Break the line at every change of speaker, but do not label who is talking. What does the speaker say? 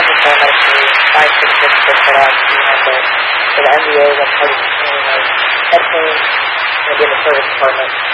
the paramedic nice certificate for us. We have the MBA, that's part of the training of med team, and in the service department.